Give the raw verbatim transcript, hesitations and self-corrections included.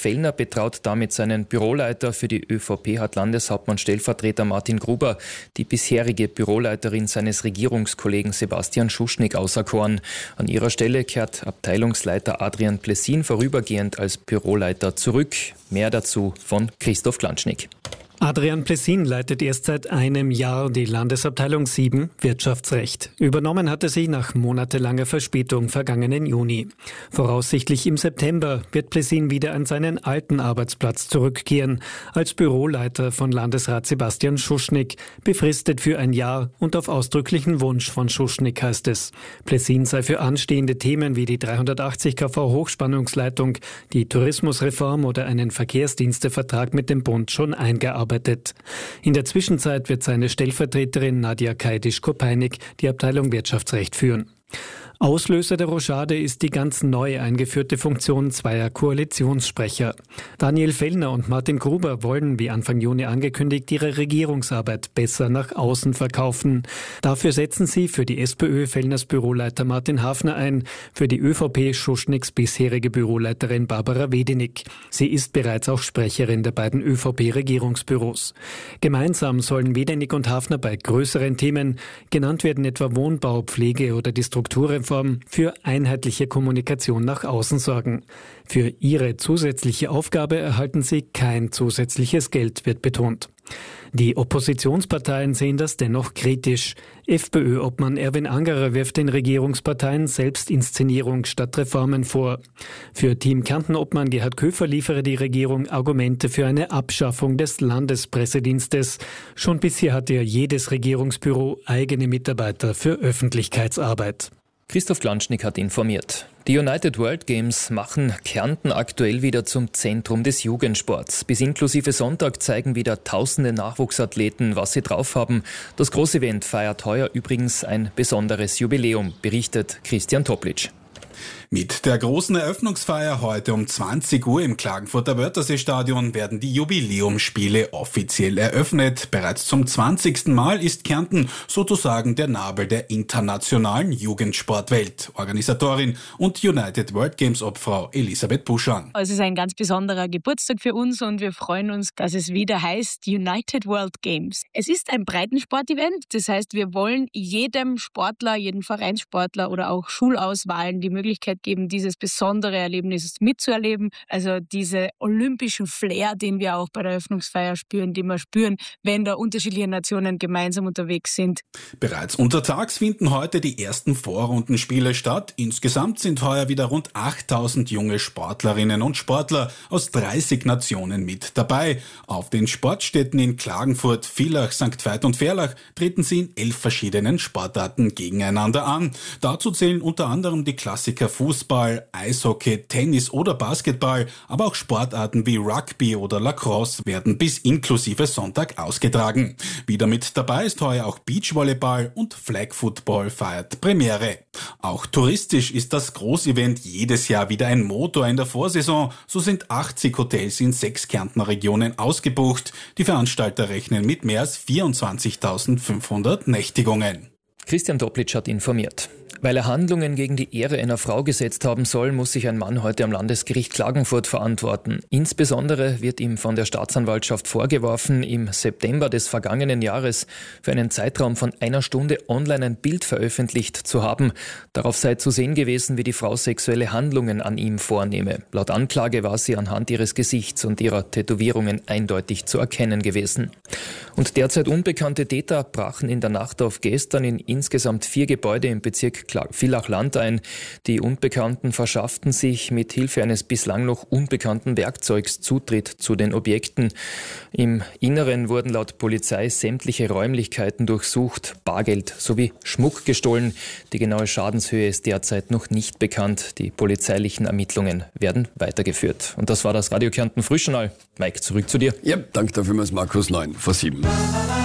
Fellner betraut damit seinen Büroleiter. Für die ÖVP hat Landeshauptmann Stellvertreter Martin Gruber die bisherige Büroleiterin seines Regierungskollegen Sebastian Schuschnigg auserkoren. An ihrer Stelle kehrt Abteilungsleiter Adrian Plessin vorübergehend als Büroleiter zurück. Mehr dazu von Christoph Klanschnig. Adrian Plessin leitet erst seit einem Jahr die Landesabteilung sieben Wirtschaftsrecht. Übernommen hatte sie nach monatelanger Verspätung vergangenen Juni. Voraussichtlich im September wird Plessin wieder an seinen alten Arbeitsplatz zurückkehren, als Büroleiter von Landesrat Sebastian Schuschnigg, befristet für ein Jahr und auf ausdrücklichen Wunsch von Schuschnigg, heißt es. Plessin sei für anstehende Themen wie die dreihundertachtzig Kilovolt Hochspannungsleitung, die Tourismusreform oder einen Verkehrsdienstevertrag mit dem Bund schon eingearbeitet. In der Zwischenzeit wird seine Stellvertreterin Nadja Kaidisch-Kopeinig die Abteilung Wirtschaftsrecht führen. Auslöser der Rochade ist die ganz neu eingeführte Funktion zweier Koalitionssprecher. Daniel Fellner und Martin Gruber wollen, wie Anfang Juni angekündigt, ihre Regierungsarbeit besser nach außen verkaufen. Dafür setzen sie für die SPÖ Fellners Büroleiter Martin Hafner ein, für die ÖVP Schuschniggs bisherige Büroleiterin Barbara Wedenig. Sie ist bereits auch Sprecherin der beiden ÖVP-Regierungsbüros. Gemeinsam sollen Wedenig und Hafner bei größeren Themen, genannt werden etwa Wohnbau, Pflege oder die Strukturreform, für einheitliche Kommunikation nach außen sorgen. Für ihre zusätzliche Aufgabe erhalten sie kein zusätzliches Geld, wird betont. Die Oppositionsparteien sehen das dennoch kritisch. FPÖ-Obmann Erwin Angerer wirft den Regierungsparteien Selbstinszenierung statt Reformen vor. Für Team Kärnten-Obmann Gerhard Köfer liefere die Regierung Argumente für eine Abschaffung des Landespressedienstes. Schon bisher hatte ja jedes Regierungsbüro eigene Mitarbeiter für Öffentlichkeitsarbeit. Christoph Klanschnig hat informiert. Die United World Games machen Kärnten aktuell wieder zum Zentrum des Jugendsports. Bis inklusive Sonntag zeigen wieder tausende Nachwuchsathleten, was sie drauf haben. Das Großevent feiert heuer übrigens ein besonderes Jubiläum, berichtet Christian Toplic. Mit der großen Eröffnungsfeier heute um zwanzig Uhr im Klagenfurter Wörthersee-Stadion werden die Jubiläumsspiele offiziell eröffnet. Bereits zum zwanzigsten Mal ist Kärnten sozusagen der Nabel der internationalen Jugendsportwelt. Organisatorin und United World Games Obfrau Elisabeth Buschan. Es ist ein ganz besonderer Geburtstag für uns und wir freuen uns, dass es wieder heißt United World Games. Es ist ein Breitensport-Event, das heißt, wir wollen jedem Sportler, jedem Vereinssportler oder auch Schulauswahlen die Möglichkeit geben, dieses besondere Erlebnis mitzuerleben. Also diese olympischen Flair, den wir auch bei der Eröffnungsfeier spüren, den wir spüren, wenn da unterschiedliche Nationen gemeinsam unterwegs sind. Bereits untertags finden heute die ersten Vorrundenspiele statt. Insgesamt sind heuer wieder rund achttausend junge Sportlerinnen und Sportler aus dreißig Nationen mit dabei. Auf den Sportstätten in Klagenfurt, Villach, Sankt Veit und Ferlach treten sie in elf verschiedenen Sportarten gegeneinander an. Dazu zählen unter anderem die Klassiker Fußball, Eishockey, Tennis oder Basketball, aber auch Sportarten wie Rugby oder Lacrosse werden bis inklusive Sonntag ausgetragen. Wieder mit dabei ist heuer auch Beachvolleyball und Flag Football feiert Premiere. Auch touristisch ist das Großevent jedes Jahr wieder ein Motor in der Vorsaison. So sind achtzig Hotels in sechs Kärntner Regionen ausgebucht. Die Veranstalter rechnen mit mehr als vierundzwanzigtausendfünfhundert Nächtigungen. Christian Toplic hat informiert. Weil er Handlungen gegen die Ehre einer Frau gesetzt haben soll, muss sich ein Mann heute am Landesgericht Klagenfurt verantworten. Insbesondere wird ihm von der Staatsanwaltschaft vorgeworfen, im September des vergangenen Jahres für einen Zeitraum von einer Stunde online ein Bild veröffentlicht zu haben. Darauf sei zu sehen gewesen, wie die Frau sexuelle Handlungen an ihm vornehme. Laut Anklage war sie anhand ihres Gesichts und ihrer Tätowierungen eindeutig zu erkennen gewesen. Und derzeit unbekannte Täter brachen in der Nacht auf gestern in insgesamt vier Gebäude im Bezirk Villach-Land ein. Die Unbekannten verschafften sich mit Hilfe eines bislang noch unbekannten Werkzeugs Zutritt zu den Objekten. Im Inneren wurden laut Polizei sämtliche Räumlichkeiten durchsucht, Bargeld sowie Schmuck gestohlen. Die genaue Schadenshöhe ist derzeit noch nicht bekannt. Die polizeilichen Ermittlungen werden weitergeführt. Und das war das Radio Kärnten Frühjournal. Mike, zurück zu dir. Ja, danke dafür, Markus. neun vor sieben.